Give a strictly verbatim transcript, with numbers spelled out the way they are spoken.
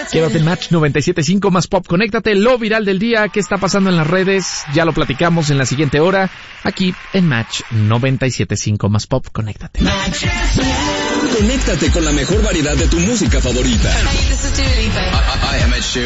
Quédate en Match noventa y siete punto cinco más Pop. Conéctate, lo viral del día, qué está pasando en las redes, ya lo platicamos en la siguiente hora, aquí en Match noventa y siete punto cinco más Pop. Conéctate. Conéctate con la mejor variedad de tu música favorita. Hey, this is Dua Lipa. I, I, I am Ed Sheeran.